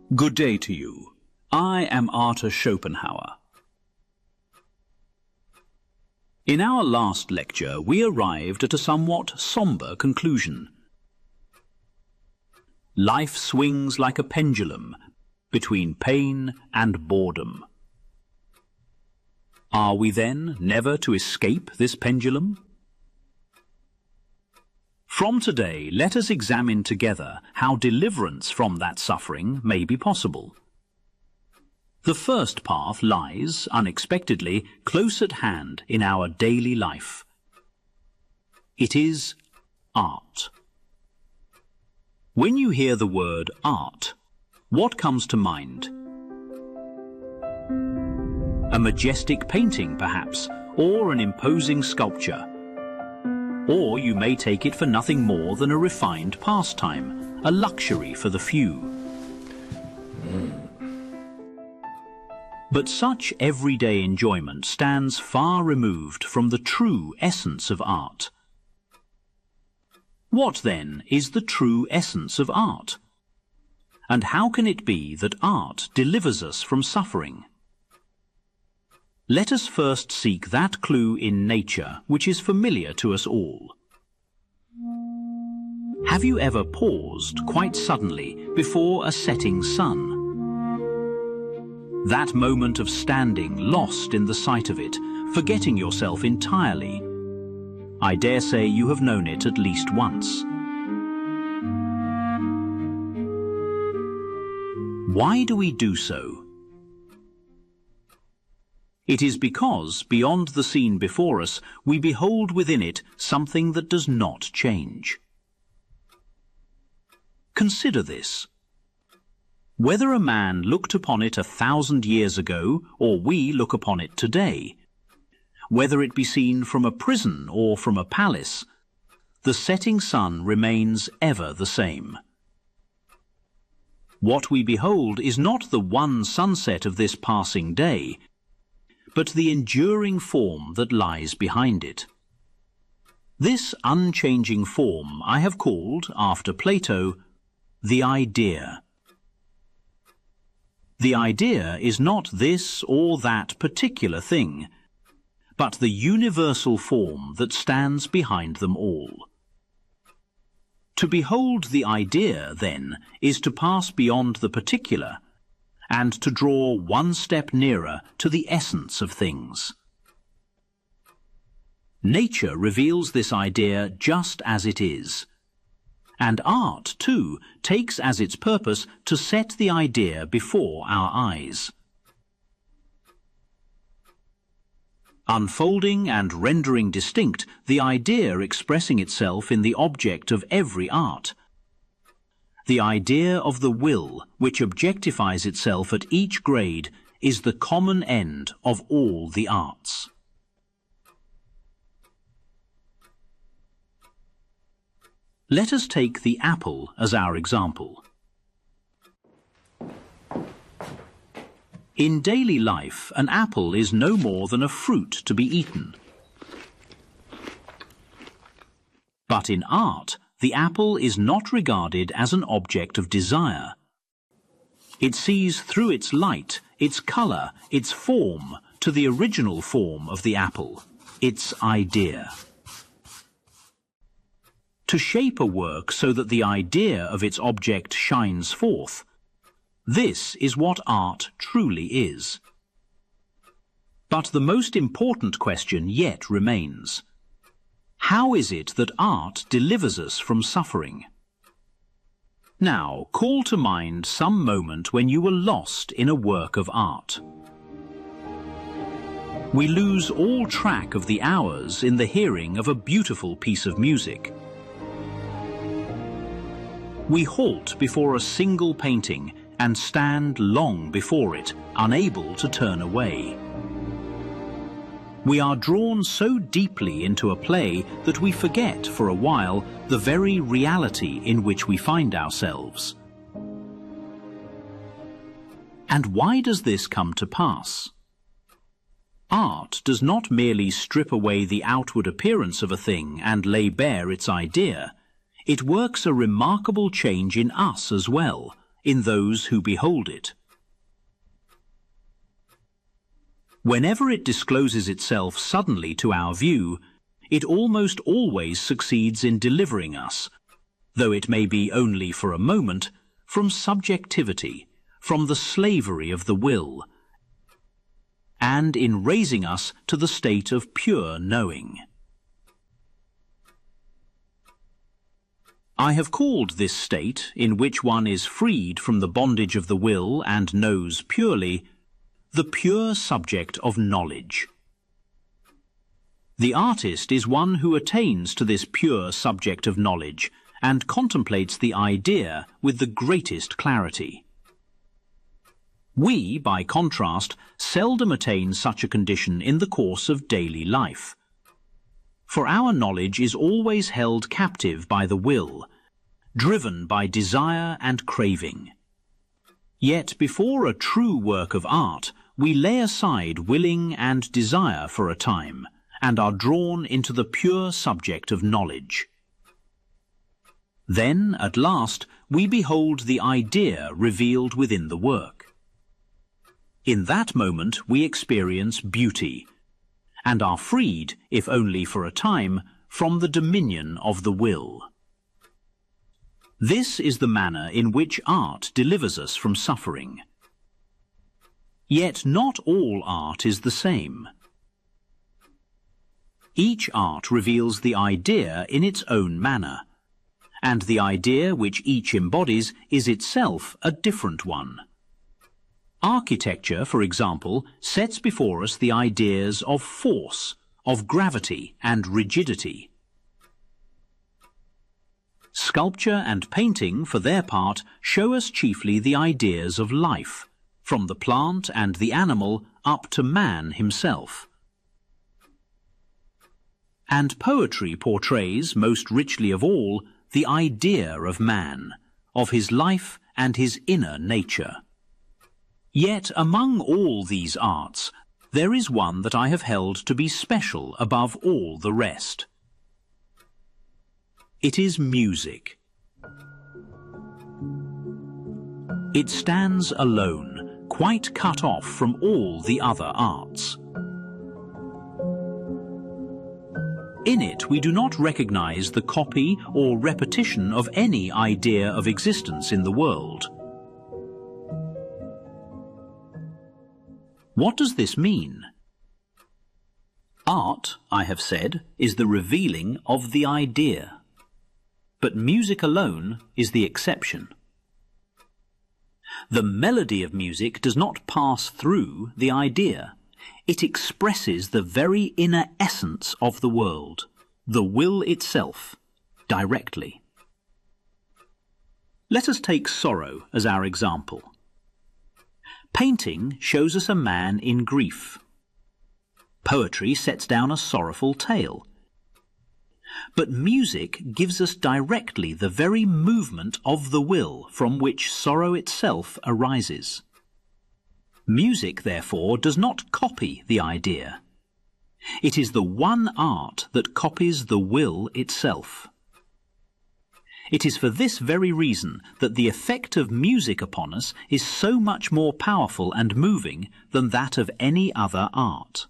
Good day to you. I am Arthur Schopenhauer. In our last lecture, we arrived at a somewhat sombre conclusion. Life swings like a pendulum between pain and boredom. Are we then never to escape this pendulum? From today, let us examine together how deliverance from that suffering may be possible. The first path lies, unexpectedly, close at hand in our daily life. It is art. When you hear the word art, what comes to mind? A majestic painting, perhaps, or an imposing sculpture. Or you may take it for nothing more than a refined pastime, a luxury for the few. But such everyday enjoyment stands far removed from the true essence of art. What, then, is the true essence of art? And how can it be that art delivers us from suffering? Let us first seek that clue in nature which is familiar to us all. Have you ever paused quite suddenly before a setting sun? That moment of standing lost in the sight of it, forgetting yourself entirely. I dare say you have known it at least once. Why do we do so? It is because, beyond the scene before us, we behold within it something that does not change. Consider this. Whether a man looked upon it 1,000 years ago, or we look upon it today, whether it be seen from a prison or from a palace, the setting sun remains ever the same. What we behold is not the one sunset of this passing day, but the enduring form that lies behind it. This unchanging form I have called, after Plato, the idea. The idea is not this or that particular thing, but the universal form that stands behind them all. To behold the idea, then, is to pass beyond the particular, and to draw one step nearer to the essence of things. Nature reveals this idea just as it is, and art, too, takes as its purpose to set the idea before our eyes. Unfolding and rendering distinct the idea expressing itself in the object of every art, the idea of the will, which objectifies itself at each grade, is the common end of all the arts. Let us take the apple as our example. In daily life, an apple is no more than a fruit to be eaten. But in art, the apple is not regarded as an object of desire. It sees through its light, its colour, its form, to the original form of the apple, its idea. To shape a work so that the idea of its object shines forth, this is what art truly is. But the most important question yet remains. How is it that art delivers us from suffering? Now, call to mind some moment when you were lost in a work of art. We lose all track of the hours in the hearing of a beautiful piece of music. We halt before a single painting and stand long before it, unable to turn away. We are drawn so deeply into a play that we forget for a while the very reality in which we find ourselves. And why does this come to pass? Art does not merely strip away the outward appearance of a thing and lay bare its idea. It works a remarkable change in us as well, in those who behold it. Whenever it discloses itself suddenly to our view, it almost always succeeds in delivering us, though it may be only for a moment, from subjectivity, from the slavery of the will, and in raising us to the state of pure knowing. I have called this state, in which one is freed from the bondage of the will and knows purely, the pure subject of knowledge. The artist is one who attains to this pure subject of knowledge and contemplates the idea with the greatest clarity. We, by contrast, seldom attain such a condition in the course of daily life. For our knowledge is always held captive by the will, driven by desire and craving. Yet before a true work of art, we lay aside willing and desire for a time, and are drawn into the pure subject of knowledge. Then, at last, we behold the idea revealed within the work. In that moment we experience beauty, and are freed, if only for a time, from the dominion of the will. This is the manner in which art delivers us from suffering. Yet not all art is the same. Each art reveals the idea in its own manner, and the idea which each embodies is itself a different one. Architecture, for example, sets before us the ideas of force, of gravity and rigidity. Sculpture and painting, for their part, show us chiefly the ideas of life, from the plant and the animal up to man himself. And poetry portrays, most richly of all, the idea of man, of his life and his inner nature. Yet among all these arts, there is one that I have held to be special above all the rest. It is music. It stands alone, quite cut off from all the other arts. In it we do not recognize the copy or repetition of any idea of existence in the world. What does this mean? Art, I have said, is the revealing of the idea. But music alone is the exception. The melody of music does not pass through the idea. It expresses the very inner essence of the world, the will itself, directly. Let us take sorrow as our example. Painting shows us a man in grief. Poetry sets down a sorrowful tale. But music gives us directly the very movement of the will from which sorrow itself arises. Music, therefore, does not copy the idea. It is the one art that copies the will itself. It is for this very reason that the effect of music upon us is so much more powerful and moving than that of any other art.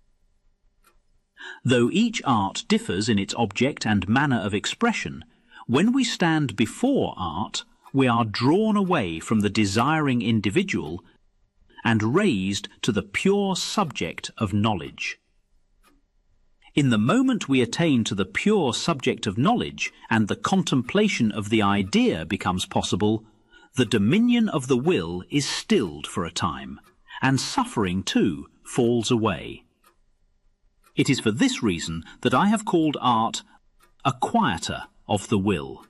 Though each art differs in its object and manner of expression, when we stand before art, we are drawn away from the desiring individual and raised to the pure subject of knowledge. In the moment we attain to the pure subject of knowledge and the contemplation of the idea becomes possible, the dominion of the will is stilled for a time, and suffering too falls away. It is for this reason that I have called art a quieter of the will.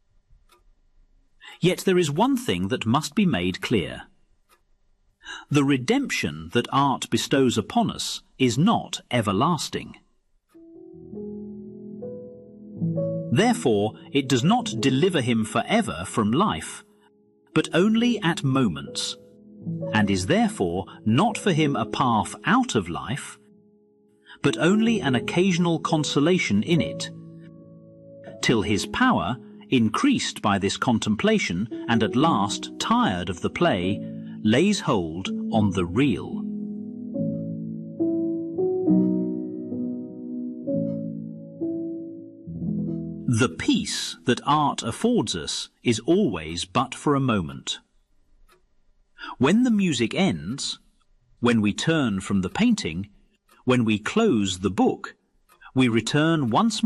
Yet there is one thing that must be made clear. The redemption that art bestows upon us is not everlasting. Therefore, it does not deliver him forever from life, but only at moments, and is therefore not for him a path out of life, but only an occasional consolation in it, till his power, increased by this contemplation and at last tired of the play, lays hold on the real. The peace that art affords us is always but for a moment. When the music ends, when we turn from the painting, when we close the book, we return once more